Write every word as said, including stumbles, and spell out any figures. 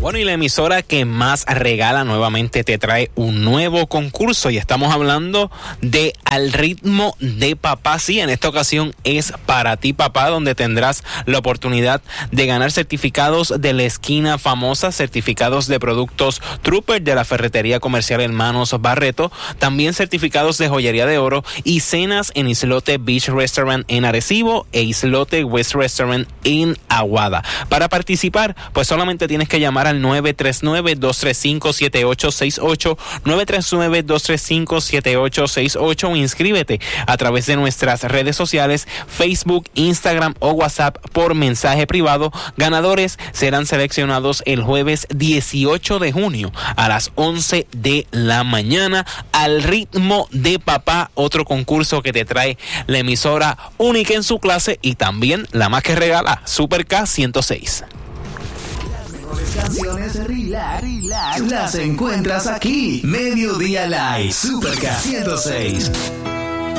Bueno, y la emisora que más regala nuevamente te trae un nuevo concurso y estamos hablando de Al Ritmo de Papá. Sí, en esta ocasión es para ti, papá, donde tendrás la oportunidad de ganar certificados de la esquina famosa, certificados de productos Trooper de la Ferretería Comercial Hermanos Barreto, también certificados de Joyería de Oro y cenas en Islote Beach Restaurant en Arecibo e Islote West Restaurant en Aguada. Para participar, pues solamente tienes que llamar al nueve tres nueve, dos tres cinco, siete ocho seis ocho, nueve tres nueve, dos tres cinco, siete ocho seis ocho o inscríbete a través de nuestras redes sociales, Facebook, Instagram o WhatsApp por mensaje privado. Ganadores serán seleccionados el jueves dieciocho de junio a las once de la mañana. Al Ritmo de Papá, otro concurso que te trae la emisora única en su clase y también la más que regala, Super K ciento seis. Canciones relax, relax, las encuentras aquí. Mediodía Live, Super K ciento seis.